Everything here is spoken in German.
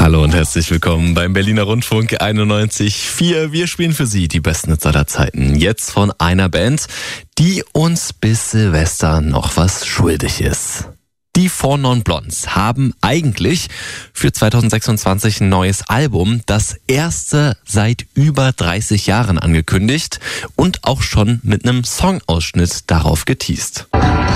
Hallo und herzlich willkommen beim Berliner Rundfunk 91.4. Wir spielen für Sie die besten Hits aller Zeiten. Jetzt von einer Band, die uns bis Silvester noch was schuldig ist. Die Four Non Blondes haben eigentlich für 2026 ein neues Album, das erste seit über 30 Jahren angekündigt und auch schon mit einem Songausschnitt darauf geteast.